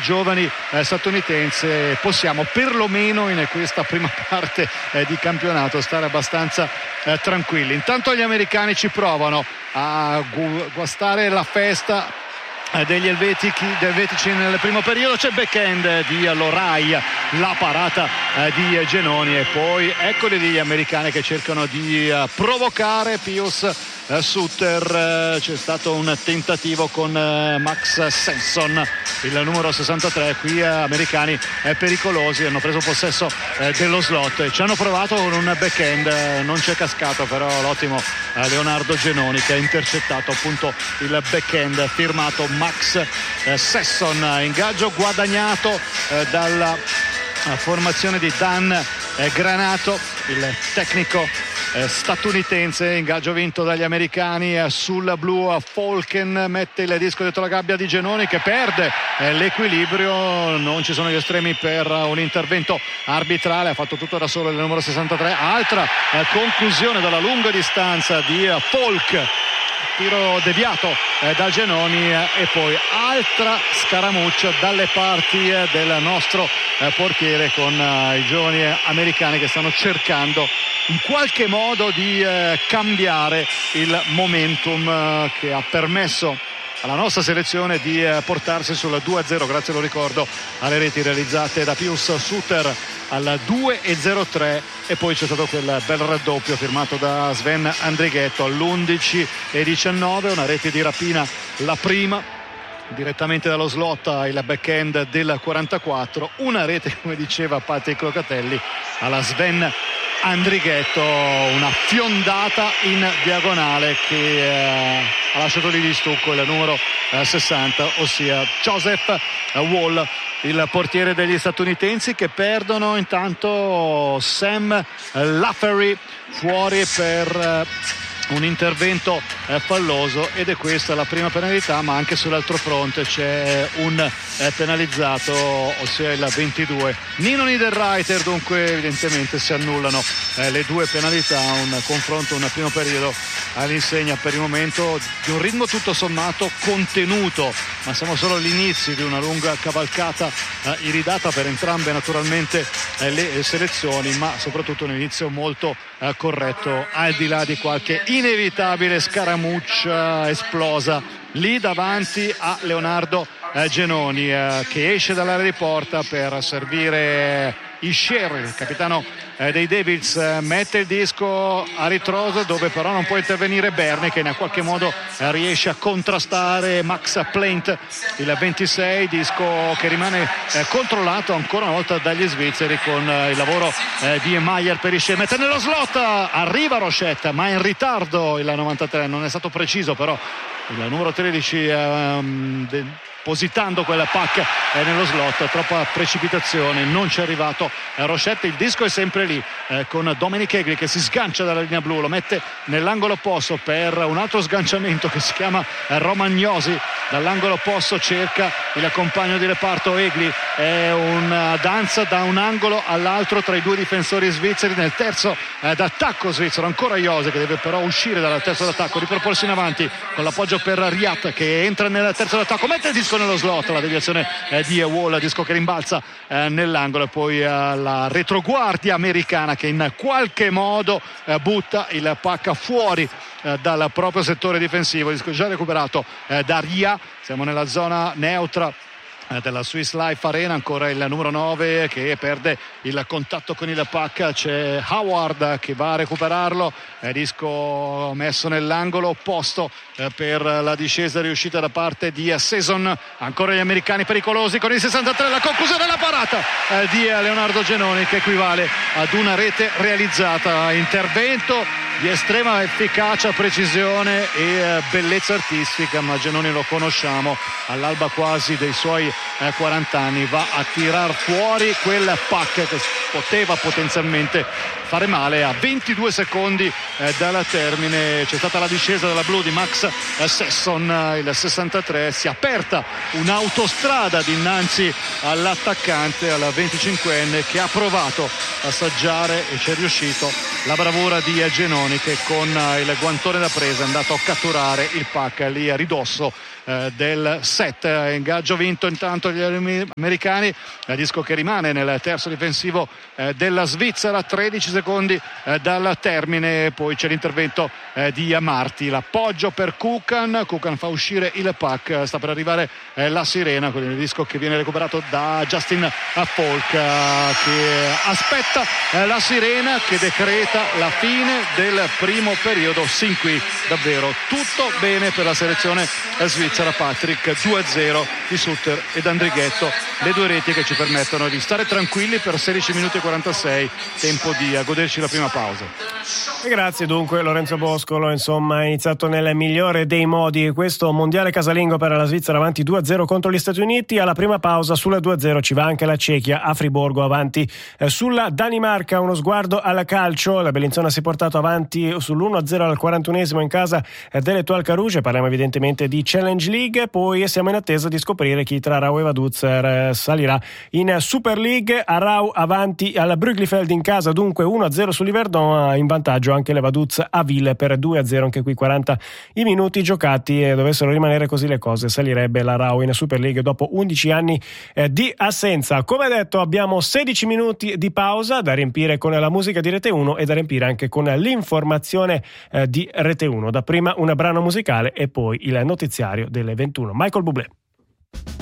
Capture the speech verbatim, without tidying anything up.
giovani eh, statunitensi possiamo perlomeno in questa prima parte eh, di campionato stare abbastanza eh, tranquilli. Intanto gli americani ci provano a gu- guastare la festa degli elvetici, elvetici nel primo periodo. C'è il backhand di Lorai, la parata eh, di Genoni, e poi eccoli gli americani che cercano di eh, provocare Pius eh, Suter. Eh, c'è stato un tentativo con eh, Max Sesson, il numero sessantatré. Qui eh, americani eh, pericolosi, hanno preso possesso eh, dello slot e ci hanno provato con un backhand, eh, non c'è cascato però l'ottimo eh, Leonardo Genoni che ha intercettato appunto il backhand firmato Max eh, Sesson. Ingaggio guadagnato eh, dalla eh, formazione di Dan eh, Granato, il tecnico eh, statunitense. Ingaggio vinto dagli americani eh, sul blu. Falken mette il disco dietro la gabbia di Genoni che perde eh, l'equilibrio. Non ci sono gli estremi per uh, un intervento arbitrale, ha fatto tutto da solo il numero sessantatré. Altra eh, conclusione dalla lunga distanza di uh, Falk, tiro deviato eh, da Genoni eh, e poi altra scaramuccia dalle parti eh, del nostro eh, portiere con eh, i giovani eh, americani che stanno cercando in qualche modo di eh, cambiare il momentum eh, che ha permesso alla nostra selezione di eh, portarsi sul due a zero, grazie, lo ricordo, alle reti realizzate da Pius Suter al due a zero tre, e poi c'è stato quel bel raddoppio firmato da Sven Andrighetto all'undici a diciannove, una rete di rapina, la prima direttamente dallo slot, il backhand del quarantaquattro, una rete, come diceva Patrick Locatelli, alla Sven Andrighetto, una fiondata in diagonale che eh, ha lasciato lì di stucco il numero eh, sessanta, ossia Joseph Wall, il portiere degli statunitensi, che perdono intanto Sam Lafferty fuori per eh, un intervento eh, falloso, ed è questa la prima penalità. Ma anche sull'altro fronte c'è un eh, penalizzato, ossia il ventidue Nino Niederreiter. Dunque evidentemente si annullano eh, le due penalità, un confronto, un primo periodo all'insegna per il momento di un ritmo tutto sommato contenuto, ma siamo solo all'inizio di una lunga cavalcata eh, iridata per entrambe naturalmente eh, le selezioni, ma soprattutto un inizio molto eh, corretto, al di là di qualche inevitabile scaramuccia esplosa lì davanti a Leonardo eh, Genoni eh, che esce dall'area di porta per servire Isher, il capitano eh, dei Devils, eh, mette il disco a ritroso dove però non può intervenire Berni, che in qualche modo eh, riesce a contrastare Max Plaint, il ventisei, disco che rimane eh, controllato ancora una volta dagli svizzeri con eh, il lavoro eh, di Mayer per Isher, mette nello slot, arriva Rochette ma in ritardo il novantatré, non è stato preciso però il numero tredici ehm, de- positando quella pack eh, nello slot, troppa precipitazione, non ci è arrivato eh, Rochette. Il disco è sempre lì eh, con Dominic Egli che si sgancia dalla linea blu, lo mette nell'angolo opposto per un altro sganciamento che si chiama eh, Romagnosi, dall'angolo opposto cerca il compagno di reparto Egli, è una danza da un angolo all'altro tra i due difensori svizzeri. Nel terzo eh, d'attacco svizzero ancora Jose, che deve però uscire dal terzo d'attacco, riproporsi in avanti con l'appoggio per Riat che entra nel terzo d'attacco, mette il disco nello slot, la deviazione eh, di Wall, disco che rimbalza eh, nell'angolo, e poi eh, la retroguardia americana che in qualche modo eh, butta il pack fuori eh, dal proprio settore difensivo, disco già recuperato eh, da Ria. Siamo nella zona neutra della Swiss Life Arena, ancora il numero nove che perde il contatto con il pack, c'è Howard che va a recuperarlo, è disco messo nell'angolo opposto eh, per la discesa riuscita da parte di Saison. Ancora gli americani pericolosi con il sessantatré, la conclusione della parata eh, di Leonardo Genoni che equivale ad una rete realizzata, intervento di estrema efficacia, precisione e eh, bellezza artistica, ma Genoni lo conosciamo, all'alba quasi dei suoi eh, quaranta anni va a tirar fuori quel pack che poteva potenzialmente fare male. A ventidue secondi eh, dal termine c'è stata la discesa della blu di Max eh, Sesson, eh, il sessantatré, si è aperta un'autostrada dinanzi all'attaccante, al venticinquenne che ha provato a assaggiare, e ci è riuscito, la bravura di Genoni Zanoni che con il guantone da presa è andato a catturare il puck lì a ridosso eh, del set. Ingaggio vinto intanto gli americani, il disco che rimane nel terzo difensivo eh, della Svizzera, tredici secondi eh, dal termine. Poi c'è l'intervento eh, di Marti, l'appoggio per Kukan, Kukan fa uscire il puck, sta per arrivare eh, la sirena con il disco che viene recuperato da Justin Falk, che aspetta eh, la sirena che decreta la fine del primo periodo. Sin qui davvero tutto bene per la selezione svizzera. Patrick, due a zero di Sutter ed Andrighetto, le due reti che ci permettono di stare tranquilli per sedici minuti e quarantasei, tempo di goderci la prima pausa. E grazie dunque Lorenzo Boscolo, insomma è iniziato nel migliore dei modi questo mondiale casalingo per la Svizzera, avanti due a zero contro gli Stati Uniti. Alla prima pausa sulla due a zero ci va anche la Cechia a Friburgo, avanti eh, sulla Danimarca. Uno sguardo al calcio, la Bellinzona si è portato avanti sull'uno a zero al quarantunesimo in casa eh, dell'Etoile Carouge. Parliamo evidentemente di Challenge League, poi siamo in attesa di scoprire chi tra Arau e Vaduz eh, salirà in Super League. Arau avanti al Brüglifeld in casa, dunque uno a zero sull'Yverdon, in vantaggio anche le Vaduz a Ville per due a zero, anche qui quaranta i minuti giocati, e dovessero rimanere così le cose salirebbe l'Arau in Super League dopo undici anni eh, di assenza. Come detto abbiamo sedici minuti di pausa da riempire con la musica di Rete uno e da riempire anche con l'informazione eh, di Rete uno. Da prima un brano musicale e poi il notiziario delle ventuno. Michael Bublé.